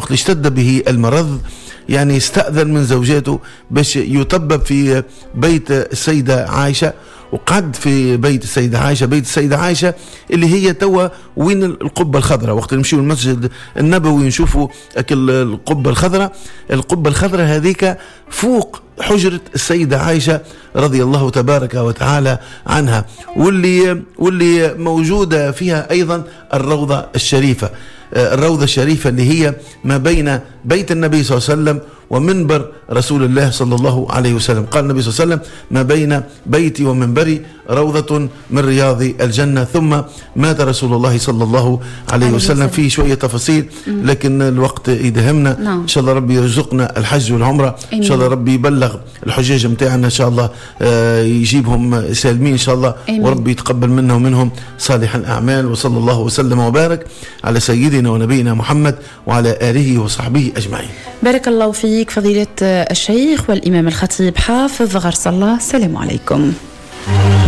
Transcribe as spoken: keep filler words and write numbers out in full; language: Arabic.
وقت اشتد به المرض يعني استأذن من زوجاته باش يطبب في بيت السيدة عائشة، وقعد في بيت السيدة عائشة. بيت السيدة عائشة اللي هي توا وين القبة الخضراء، وقت نمشيو المسجد النبوي نشوفوا القبة الخضراء. القبة الخضراء هذيك فوق حجرة السيدة عائشة رضي الله تبارك وتعالى عنها، واللي واللي موجودة فيها أيضا الروضة الشريفة. الروضة الشريفة اللي هي ما بين بيت النبي صلى الله عليه وسلم ومنبر رسول الله صلى الله عليه وسلم. قال النبي صلى الله عليه وسلم: ما بين بيتي ومنبري روضة من رياض الجنة. ثم مات رسول الله صلى الله عليه وسلم. في شوية تفاصيل لكن الوقت يدهمنا. إن شاء الله ربي يرزقنا الحج والعمرة، إن شاء الله ربي يبلغ الحجاج متاعنا إن شاء الله يجيبهم سالمين إن شاء الله، وربي يتقبل منا ومنهم صالح الأعمال. وصلى الله وسلم وبارك على سيدنا ونبينا محمد وعلى آله وصحبه أجمعين. بارك الله فيك فضيلة الشيخ والإمام الخطيب حافظ غرس الله. السلام عليكم.